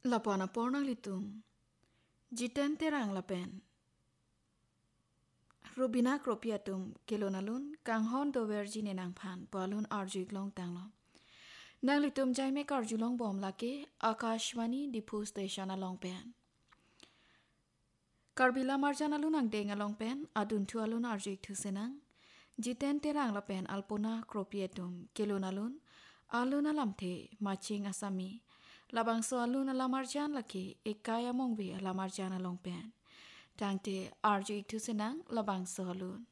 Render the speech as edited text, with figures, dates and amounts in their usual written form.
Lapana pornang litum. Jiten terang lapen. Rubina kropiatum kilonalun kang hon do vergine nang phan palun arjuik long tanglo. Nang litum jaime karjulong bom lake Akashvani dipu station along pen. Karbila marjan alun ang deng along pen adun tu alun arjuik tu senang. Jiten terang lapen alpona kropiatum kilonalun alun alam the maching asami. Labang so alun alamarjan laki ekaya mongbe alamarjan along pen. Tangte arjuik tu senang labang so alun.